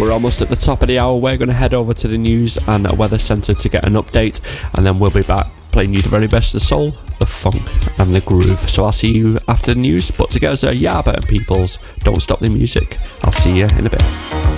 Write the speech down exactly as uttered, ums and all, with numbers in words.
we're almost at the top of the hour. We're going to head over to the news and weather centre to get an update, and then we'll be back playing you the very best of the soul, the funk and the groove. So I'll see you after the news, but together, Yaba and Peoples, don't stop the music. I'll see you in a bit.